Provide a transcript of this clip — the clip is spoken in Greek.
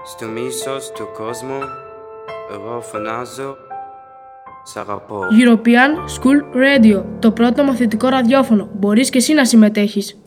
Στο μίσος του κόσμου, εγώ φωνάζω, σ' αγαπώ. European School Radio, το πρώτο μαθητικό ραδιόφωνο. Μπορείς και εσύ να συμμετέχεις.